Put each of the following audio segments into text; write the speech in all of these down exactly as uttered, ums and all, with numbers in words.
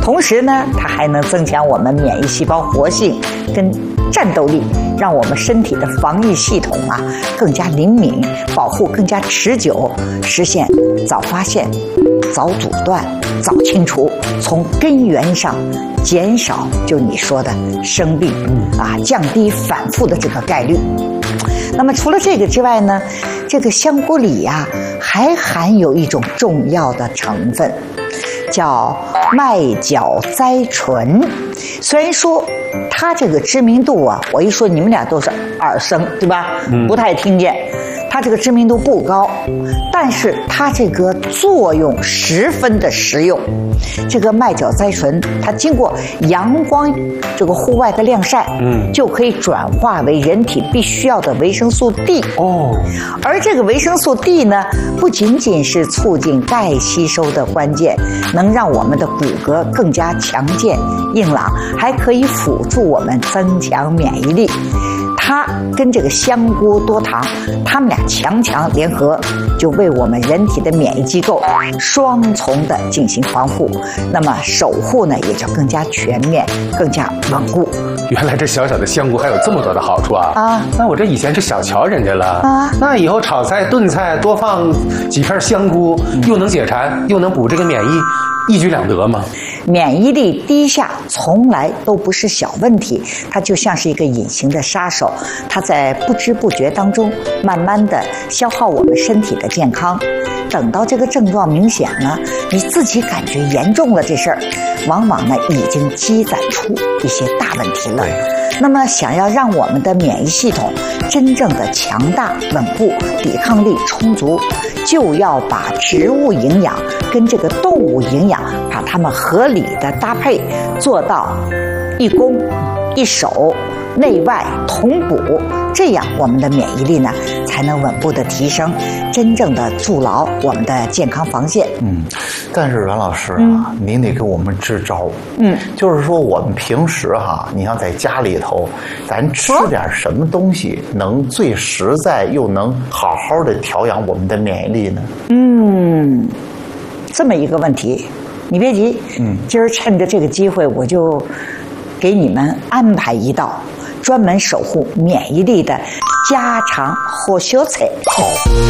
同时呢，它还能增强我们免疫细胞活性跟战斗力，让我们身体的防御系统啊更加灵敏，保护更加持久，实现早发现、早阻断、早清除，从根源上减少就你说的生病啊，降低反复的这个概率。那么除了这个之外呢，这个香菇里呀、啊、还含有一种重要的成分，叫麦角甾醇。虽然说它这个知名度啊，我一说你们俩都是耳生，对吧？不太听见。它这个知名度不高，但是它这个作用十分的实用。这个麦角甾醇，它经过阳光这个户外的晾晒，嗯，就可以转化为人体必须要的维生素 D。哦，而这个维生素 D 呢，不仅仅是促进钙吸收的关键，能让我们的骨骼更加强健硬朗，还可以辅助我们增强免疫力。它跟这个香菇多糖，它们俩强强联合，就为我们人体的免疫机构双重的进行防护，那么守护呢也就更加全面，更加稳固。 原来这小小的香菇还有这么多的好处啊！啊，那我这以前是小瞧人家了啊。那以后炒菜炖菜多放几片香菇，又能解馋，又能补这个免疫，一举两得吗？ 免疫力低下从来都不是小问题，它就像是一个隐形的杀手，它在不知不觉当中慢慢的消耗我们身体的健康。等到这个症状明显了，你自己感觉严重了，这事儿往往呢已经积攒出一些大问题了。那么想要让我们的免疫系统真正的强大稳固，抵抗力充足，就要把植物营养跟这个动物营养把它们合理的搭配，做到一攻一守，内外同补，这样我们的免疫力呢才能稳步的提升，真正的筑牢我们的健康防线。 嗯，但是阮老师啊，嗯、您得给我们支招。 嗯， 就是说我们平时哈，你像在家里头，咱吃点什么东西能最实在又能好好的调养我们的免疫力呢？ 嗯，这么一个问题，你别急，嗯，今儿趁着这个机会，我就给你们安排一道专门守护免疫力的家常好小菜。好，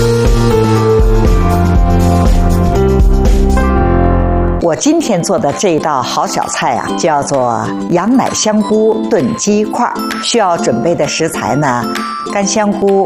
我今天做的这道好小菜啊，叫做羊奶香菇炖鸡块。需要准备的食材呢，干香菇，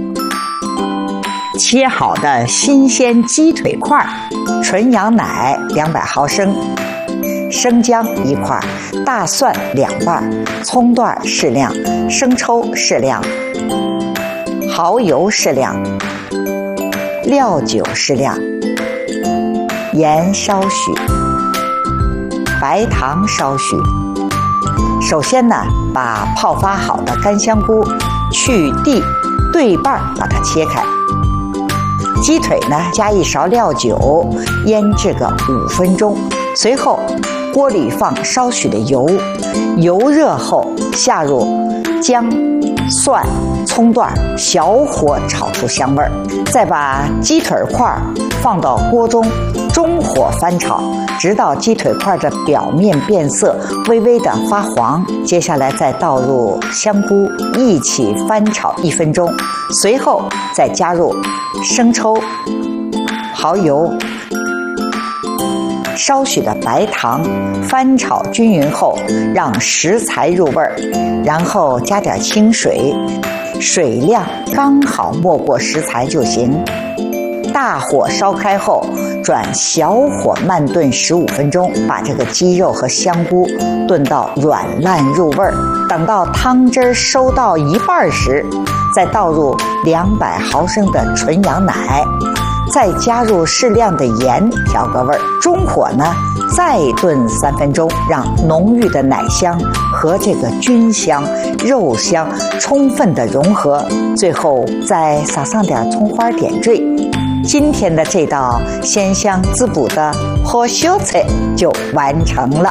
切好的新鲜鸡腿块，纯羊奶两百毫升，生姜一块，大蒜两瓣，葱段适量，生抽适量，蚝油适量，料酒适量，盐少许，白糖少许。首先呢，把泡发好的干香菇去蒂对半把它切开。鸡腿呢，加一勺料酒，腌制个五分钟。随后，锅里放少许的油，油热后下入姜、蒜、葱段，小火炒出香味儿。再把鸡腿块放到锅中，中火翻炒，直到鸡腿块的表面变色，微微的发黄。接下来再倒入香菇，一起翻炒一分钟。随后再加入生抽、蚝油、少许的白糖，翻炒均匀后，让食材入味儿，然后加点清水，水量刚好没过食材就行。大火烧开后，转小火慢炖十五分钟，把这个鸡肉和香菇炖到软烂入味儿。等到汤汁收到一半时，再倒入两百毫升的纯羊奶，再加入适量的盐调个味儿。中火呢，再炖三分钟，让浓郁的奶香和这个菌香、肉香充分的融合。最后再撒上点葱花点缀。今天的这道鲜香滋补的好小菜就完成了。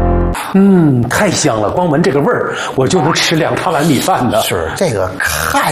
嗯，太香了！光闻这个味儿，我就能吃两大碗米饭呢。 是这个看